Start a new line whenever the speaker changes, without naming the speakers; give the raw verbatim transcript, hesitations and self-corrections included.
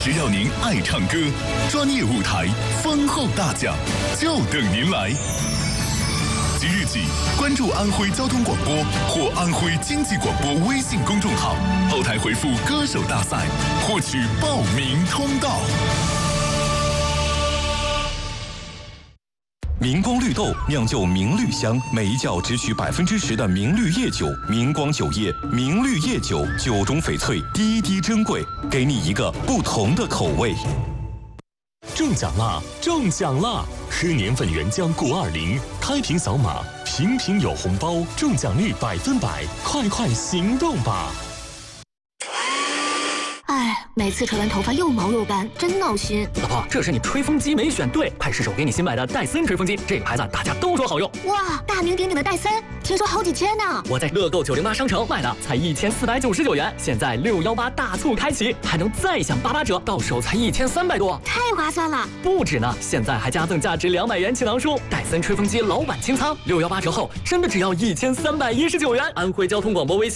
只要您爱唱歌，专业舞台，丰厚大奖，就等您来。即日起，关注安徽交通广播或安徽经济广播微信公众号，后台回复“歌手大赛”，获取报名通道。
明光绿豆酿就明绿香，每一窖只取百分之十的明绿叶酒。明光酒业明绿叶酒，酒中翡翠，滴滴珍贵，给你一个不同的口味。
中奖啦！中奖啦！喝年份原浆谷二零，开瓶扫码，瓶瓶有红包，中奖率百分百，快快行动吧！
哎，每次吹完头发又毛又干，真闹心。
老婆，这是你吹风机没选对，快试手给你新买的戴森吹风机，这个牌子大家都说好用。
哇，大名鼎鼎的戴森，听说好几千呢。
我在乐购九零八商城买的，才一千四百九十九元，现在六幺八大促开启，还能再享八八折，到手才一千三百多，
太划算了。
不止呢，现在还加赠价值两百元气囊书，戴森吹风机老板清仓，六幺八折后真的只要一千三百一十九元。安徽交通广播微信。